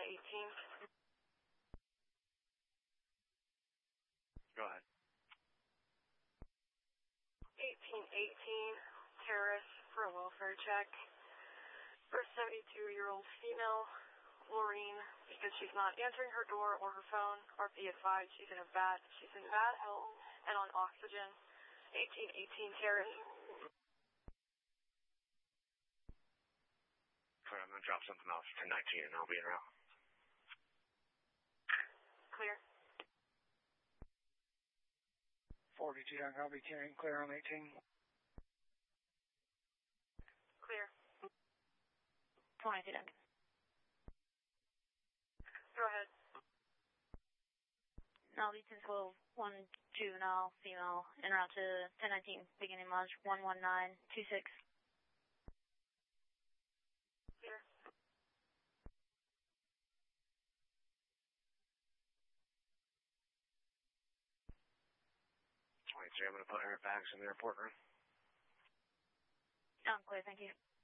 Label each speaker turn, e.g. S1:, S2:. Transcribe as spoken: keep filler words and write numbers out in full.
S1: eighteen.
S2: Go ahead.
S1: eighteen eighteen, terrace for a welfare check for a seventy-two-year-old female, Laureen, because she's not answering her door or her phone, or be advised she's in a bad, she's in bad health and on oxygen. eighteen eighteen, terrace.
S2: Clear, I'm going to drop something off ten nineteen and I'll be around.
S1: Clear.
S3: forty-two, I'll be carrying clear on eighteen.
S1: Clear.
S4: twenty-two, Duncan.
S1: Go ahead.
S4: Now, be ten twelve, one juvenile, female, en route to ten nineteen, beginning mileage one one nine two six.
S1: Clear.
S2: twenty-three, I'm going to put airbags in the airport room.
S4: I'm clear, thank you.